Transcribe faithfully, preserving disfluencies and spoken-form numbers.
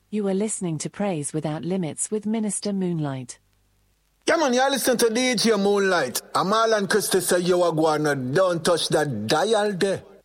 You are listening to Praise Without Limits with Minister Moonlight. Yeah, man, you're listening to D J Moonlight. Amal and Christy say you are going to don't touch that dial there.